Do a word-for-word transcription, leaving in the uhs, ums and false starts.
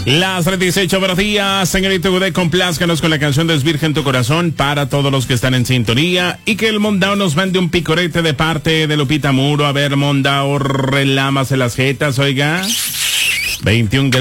Las treinta y seis, buenos días, señorita Gudet, complázcanos con la canción Desvirgen tu corazón para todos los que están en sintonía y que el Mondao nos mande un picorete de parte de Lupita Muro. A ver, Mondao, relámase las jetas, oiga. veintiún grados.